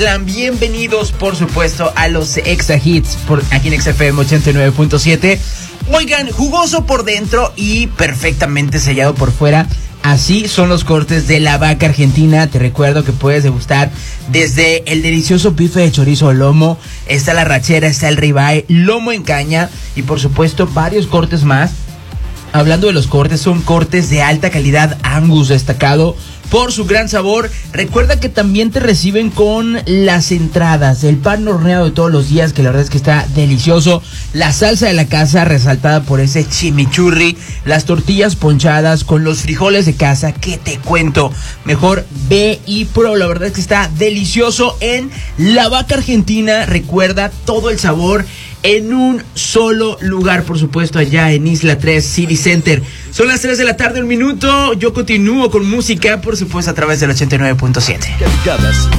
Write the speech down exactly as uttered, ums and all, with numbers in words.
Bienvenidos, por supuesto, a los Exa Hits por aquí en X F M ochenta y nueve punto siete. Oigan, jugoso por dentro y perfectamente sellado por fuera. Así son los cortes de La Vaca Argentina. Te recuerdo que puedes degustar desde el delicioso bife de chorizo o lomo, está la rachera, está el ribeye, lomo en caña y por supuesto varios cortes más. Hablando de los cortes, son cortes de alta calidad Angus, destacado por su gran sabor. Recuerda que también te reciben con las entradas, el pan horneado de todos los días, que la verdad es que está delicioso, la salsa de la casa resaltada por ese chimichurri, las tortillas ponchadas con los frijoles de casa, que te cuento, mejor ve y prueba, la verdad es que está delicioso en La Vaca Argentina. Recuerda, todo el sabor en un solo lugar, por supuesto, allá en Isla tres City Center. Son las tres de la tarde, un minuto. Yo continúo con música, por supuesto, a través del ochenta y nueve punto siete.